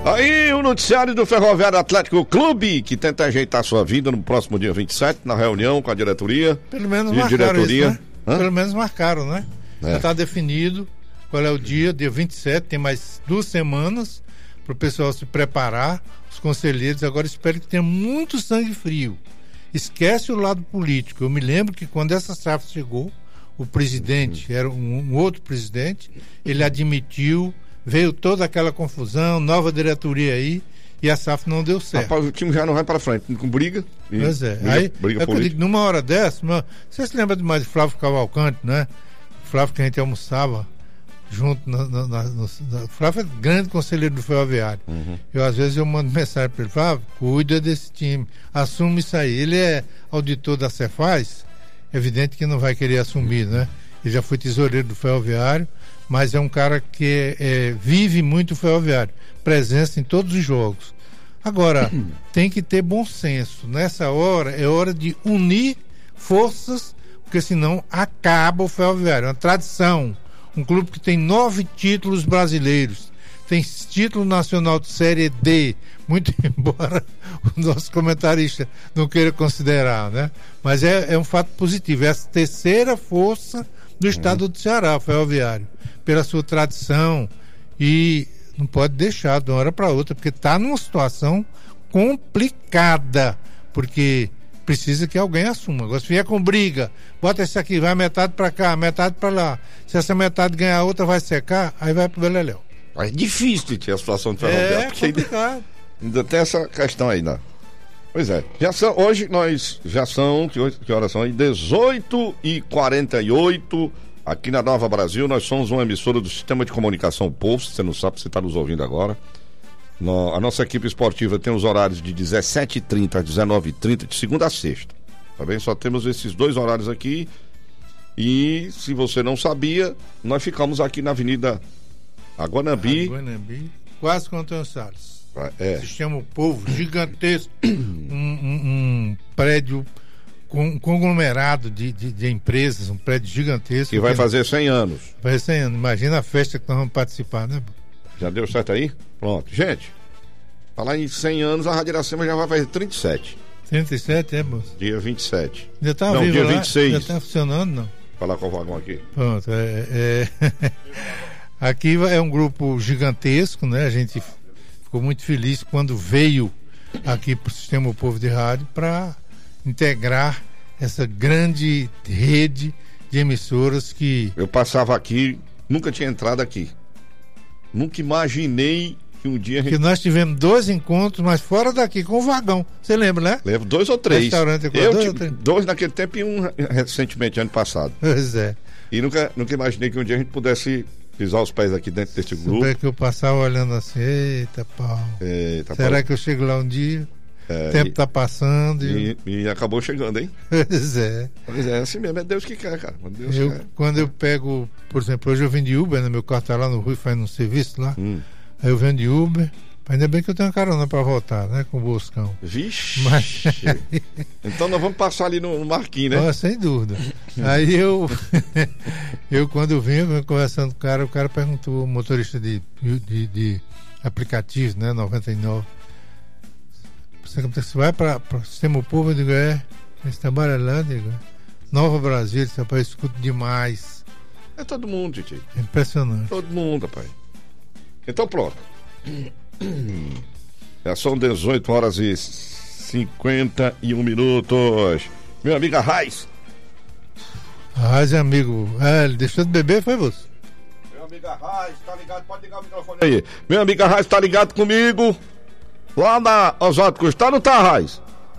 Aí o noticiário do Ferroviário Atlético Clube, que tenta ajeitar sua vida no próximo dia 27, na reunião com a diretoria. Pelo menos e marcaram diretoria. isso, né? Pelo menos marcaram, né? É. Já está definido qual é o dia 27, tem mais 2 semanas para o pessoal se preparar, os conselheiros. Agora espero que tenha muito sangue frio. Esquece o lado político. Eu me lembro que quando essa SAF chegou, o presidente, era um outro presidente, ele admitiu, veio toda aquela confusão, nova diretoria aí, e a SAF não deu certo. Rapaz, o time já não vai para frente, com briga. Pois é. Briga política. Numa hora dessa, você se lembra demais de Flávio Cavalcante, né? Flávio, que a gente almoçava junto. Flávio é grande conselheiro do Ferroviário. Às vezes eu mando mensagem para ele: Flávio, cuida desse time, assume isso aí. Ele é auditor da Cefaz, evidente que não vai querer assumir, né? Ele já foi tesoureiro do Ferroviário, mas é um cara que vive muito o Ferroviário, presença em todos os jogos. Agora, tem que ter bom senso. Nessa hora, é hora de unir forças, porque senão acaba o Ferroviário. É uma tradição. Um clube que tem 9 títulos brasileiros, tem título nacional de Série D, muito embora o nosso comentarista não queira considerar, né? Mas é um fato positivo. É a terceira força do estado do Ceará, o Ferroviário, pela sua tradição, e não pode deixar de uma hora para outra, porque está numa situação complicada, porque precisa que alguém assuma. Agora, se vier com briga, bota esse aqui, vai metade para cá, metade para lá. Se essa metade ganhar, a outra vai secar, aí vai pro Beleléu. É difícil de ter a situação do Ferroviário. É complicado. Ainda tem essa questão aí, né? Pois é. Hoje nós já são, que horas são aí? 18h48, aqui na Nova Brasil. Nós somos uma emissora do Sistema de Comunicação Povo. Você não sabe, você está nos ouvindo agora. A nossa equipe esportiva tem os horários de 17h30 às 19h30, de segunda a sexta. Tá bem? Só temos esses 2 horários aqui. E se você não sabia, nós ficamos aqui na Avenida Aguanambi, quase com o Antônio Salles. Sistema Povo, gigantesco. um prédio com um conglomerado de empresas, um prédio gigantesco. Que vai fazer 100 anos. Vai fazer 100 anos. Imagina a festa que nós vamos participar, né? Já deu certo aí? Pronto. Gente, falar em 100 anos, a Rádio Iracema já vai fazer 37. 37, moço? Dia 27. Já tá vivo dia lá? 26. Já tá funcionando, não? Falar com o vagão aqui. Pronto, Aqui é um grupo gigantesco, né? A gente ficou muito feliz quando veio aqui para o Sistema Povo de Rádio para integrar essa grande rede de emissoras que... Eu passava aqui, nunca tinha entrado aqui. Nunca imaginei que um dia... Que nós tivemos 2 encontros, mas fora daqui, com o vagão. Você lembra, né? Lembro, 2 ou 3. Restaurante com 2 ou 3. 2 naquele tempo e um recentemente, ano passado. Pois é. E nunca imaginei que um dia a gente pudesse pisar os pés aqui dentro deste grupo. Souber que eu passava olhando assim, eita pau. Será que eu chego lá um dia? O tempo tá passando. E acabou chegando, hein? Pois é. Pois é, assim mesmo, é Deus que quer, cara. Deus quer. Quando eu pego, por exemplo, hoje eu vim de Uber, né? Meu carro tá lá no Rui fazendo um serviço lá. Aí eu venho de Uber. Ainda bem que eu tenho uma carona pra voltar, né? Com o Boscão. Vixe! Então nós vamos passar ali no Marquinhos, né? Sem dúvida. Aí eu quando eu venho conversando com o cara perguntou, o motorista de aplicativo, né? 99. Você vai para o Sistema Povo? Eu digo, você trabalha lá? Eu digo, Nova Brasil, esse rapaz escuta demais. É todo mundo, Titi. É impressionante. Todo mundo, rapaz. Então pronto. Já são 18h51. Meu amigo Arraiz. Arraiz é amigo. Ele deixou de beber, foi você? Meu amigo Arraiz, tá ligado? Pode ligar o microfone aí. Meu amigo Arraiz, tá ligado comigo? Lá na Oswaldo Custódio, não tá, Arraiz?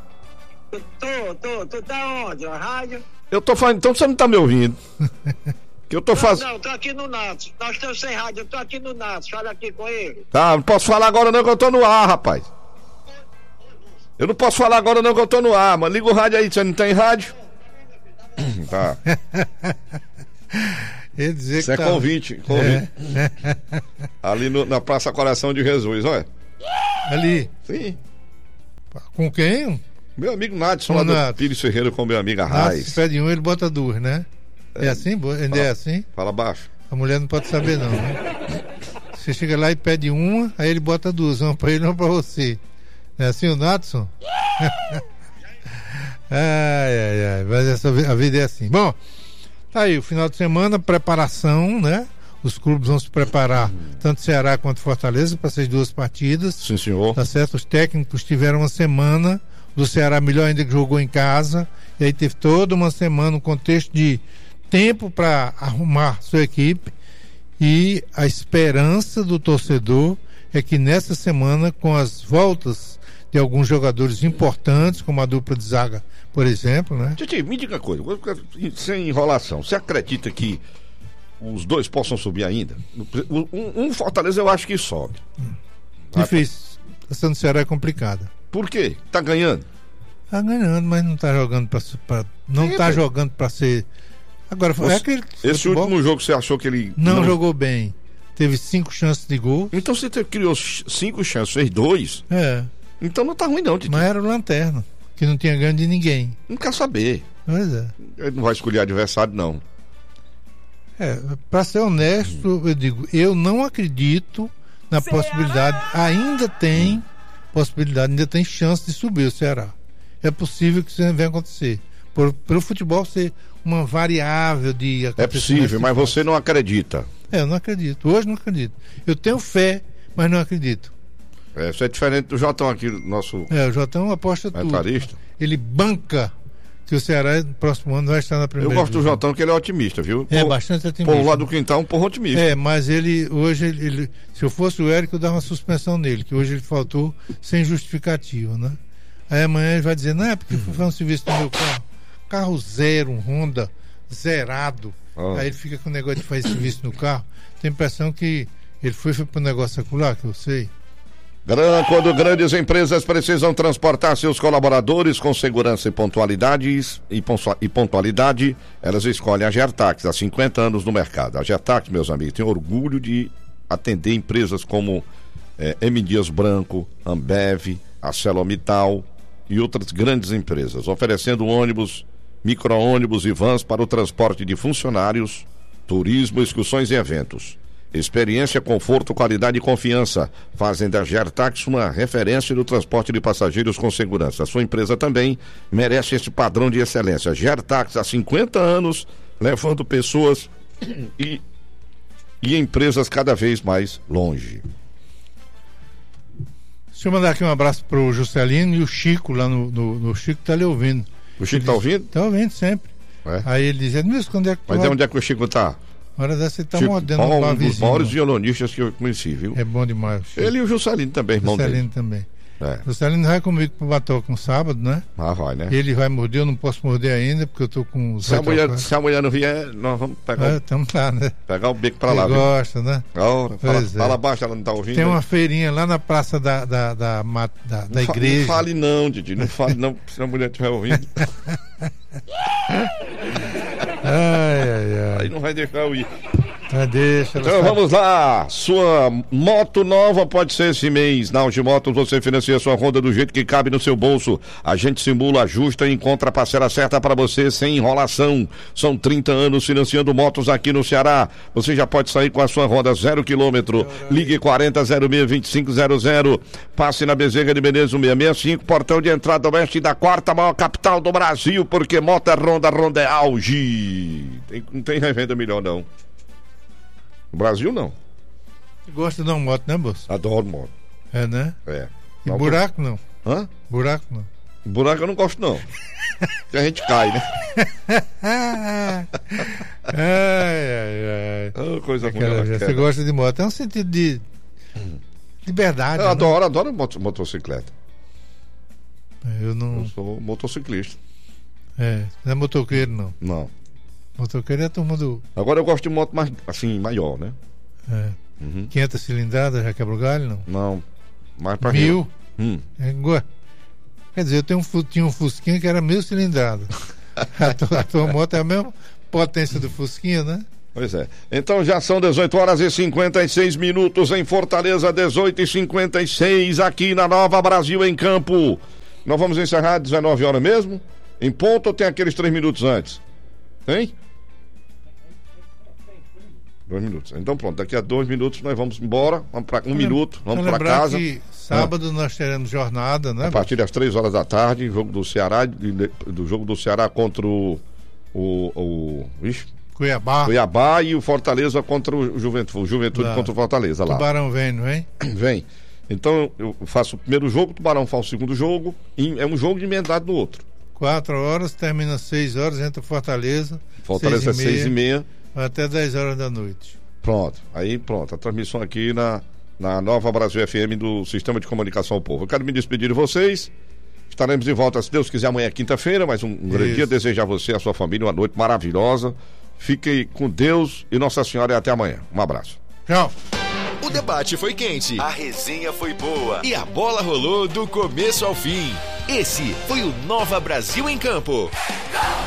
Tu tá onde? A rádio? Eu tô falando, então você não tá me ouvindo. Que eu tô fazendo. Não, tô aqui no Nato. Nós estamos sem rádio, eu tô aqui no Nato. Fala aqui com ele. Tá, não posso falar agora não, que eu tô no ar, rapaz. Eu não posso falar agora não, que eu tô no ar, mas liga o rádio aí, você não tem rádio? Tá. Isso é convite. Ali na Praça Coração de Jesus, olha. Ali? Sim. Com quem? Meu amigo Nadson, lá do Pires Ferreira, com meu amigo Arraiz. Se pede um, ele bota 2, né? É assim? Ainda é assim? Fala baixo. A mulher não pode saber não, né? Você chega lá e pede uma, aí ele bota duas, uma pra ele e uma pra você. Não é assim o Natson? Ai, mas a vida é assim. Bom, tá aí, o final de semana, preparação, né? Os clubes vão se preparar, tanto Ceará quanto Fortaleza, para essas duas partidas. Sim, senhor. Tá certo? Os técnicos tiveram uma semana, do Ceará melhor ainda que jogou em casa, e aí teve toda uma semana, um contexto de tempo para arrumar sua equipe, e a esperança do torcedor é que nessa semana, com as voltas de alguns jogadores importantes, como a dupla de zaga, por exemplo, né? Titi, me diga uma coisa, sem enrolação, você acredita que os dois possam subir ainda? Um Fortaleza eu acho que sobe. Difícil. A situação do Ceará é complicada. Por quê? Tá ganhando? Tá ganhando, mas não tá jogando jogando pra ser. Agora, esse último jogo você achou que ele não jogou bem? Teve 5 chances de gol. Então você criou 5 chances, fez 2. Então não tá ruim não, Titi. Mas era o Lanterna, que não tinha ganho de ninguém. Não quer saber. Pois é. Ele não vai escolher adversário, não. Pra ser honesto, eu digo, eu não acredito na possibilidade, ainda tem possibilidade, ainda tem chance de subir o Ceará. É possível que isso venha acontecer. Pelo futebol ser uma variável de É possível, mas você não acredita. Eu não acredito, hoje não acredito. Eu tenho fé, mas não acredito. Isso é diferente do Jotão aqui, nosso o Jotão aposta tudo. Ele banca que o Ceará no próximo ano vai estar na primeira. Eu gosto do Jotão, que ele é otimista, viu? Bastante otimista. Por lá do quintal, um porro otimista. Mas hoje, se eu fosse o Érico, eu dava uma suspensão nele, que hoje ele faltou sem justificativa, né? Aí amanhã ele vai dizer, não é porque foi um serviço no meu carro zero, um Honda zerado. Aí ele fica com o negócio de fazer serviço no carro. Tem a impressão que ele foi para o negócio acular, que eu sei. Quando grandes empresas precisam transportar seus colaboradores com segurança e pontualidade, elas escolhem a Gertax, há 50 anos no mercado. A Gertax, meus amigos, tem orgulho de atender empresas como M. Dias Branco, Ambev, ArcelorMittal e outras grandes empresas, oferecendo ônibus, micro-ônibus e vans para o transporte de funcionários, turismo, excursões e eventos. Experiência, conforto, qualidade e confiança fazem da Gertax uma referência no transporte de passageiros com segurança. A sua empresa também merece esse padrão de excelência. Gertax, há 50 anos, levando pessoas e empresas cada vez mais longe. Deixa eu mandar aqui um abraço pro Juscelino e o Chico lá no Chico tá lhe ouvindo. O Chico tá ouvindo? Tá ouvindo sempre. Aí ele dizendo, quando é que Mas onde é que o Chico tá? Hora dessa ele tá Chico, mordendo um dos maiores violonistas que eu conheci, viu? É bom demais. Ele e o Juscelino também, irmão dele. Juscelino também. O Juscelino vai comigo pro Batoca no sábado, né? Vai, né? Ele vai morder, eu não posso morder ainda, porque eu tô com os... Se a mulher não vier, nós vamos pegar... Estamos lá, né? Pegar o beco pra lá, viu? Gosta, né? Fala baixo, ela não tá ouvindo. Tem uma feirinha lá na praça da igreja. Não fale não, Didi, não fale não, se a mulher estiver ouvindo. Aí não vai deixar eu ir. Deixa. Então vamos lá, sua moto nova pode ser esse mês. Na Auge Motos você financia sua Honda do jeito que cabe no seu bolso. A gente simula, ajusta e encontra a parcela certa para você sem enrolação. São 30 anos financiando motos aqui no Ceará. Você já pode sair com a sua Honda 0 km. Ligue 4006-2500. Passe na Bezerra de Menezes 665, portão de entrada oeste da 4ª maior capital do Brasil, porque moto é Honda é Auge. Não tem revenda melhor não. No Brasil, não. Você gosta de uma moto, né, moço? Adoro moto. É, né? E não, buraco, não? Hã? Buraco, não? Buraco eu não gosto, não. Porque a gente cai, né? Coisa ruim. Você gosta de moto. É um sentido de liberdade. Eu adoro motocicleta. Eu sou motociclista. Não é motoqueiro, não? Não. Motoqueiro é a turma do... Agora eu gosto de moto mais, assim, maior, né? 500 cilindradas, já quebra o galho, não? Não, mais pra 1000. Quer dizer, tinha um Fusquinha que era 1000 cilindradas. A tua moto é a mesma potência do Fusquinha, né? Pois é. Então já são 18h56 em Fortaleza, 18h56 aqui na Nova Brasil em Campo. Nós vamos encerrar às 19h mesmo? Em ponto ou tem aqueles 3 minutos antes? Hein? 2 minutos. Então pronto, daqui a 2 minutos nós vamos embora, vamos para 1 minuto, vamos para casa. Que sábado nós teremos jornada, né? A partir das 3 horas da tarde, jogo do Ceará, do jogo do Ceará contra o Cuiabá e o Fortaleza contra o Juventude contra o Fortaleza lá. Tubarão vem, não vem? Vem. Então eu faço o primeiro jogo, o Tubarão faz o segundo jogo, e é um jogo de emendado no outro. 4 horas, termina 6 horas, entra Fortaleza. Fortaleza é 6h30. Vai até 10 horas da noite. Pronto, aí pronto, a transmissão aqui na Nova Brasil FM do Sistema de Comunicação ao Povo. Eu quero me despedir de vocês. Estaremos de volta, se Deus quiser, amanhã é quinta-feira, mas um grande dia. Desejo a você e a sua família uma noite maravilhosa. Fiquem com Deus e Nossa Senhora e até amanhã. Um abraço. Tchau. O debate foi quente, a resenha foi boa e a bola rolou do começo ao fim. Esse foi o Nova Brasil em Campo.